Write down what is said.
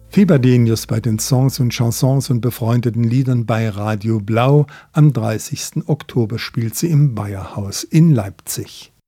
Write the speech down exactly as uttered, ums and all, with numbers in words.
Fieber-Denius bei den Songs und Chansons und befreundeten Liedern bei Radio Blau. Am dreißigsten Oktober spielt sie im Bayerhaus in Leipzig.